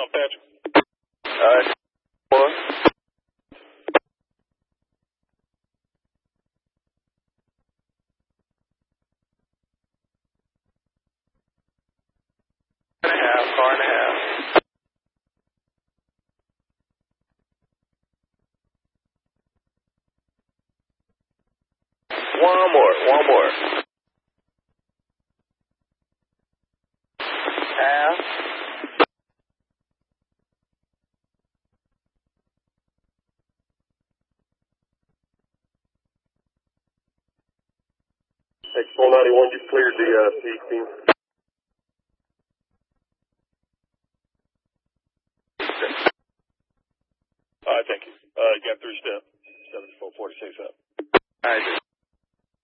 on Patrick. 1. Car and a half. One more. Half. X491, you cleared the peak team. All right, thank you. You got 3 step. 7446 up. All right.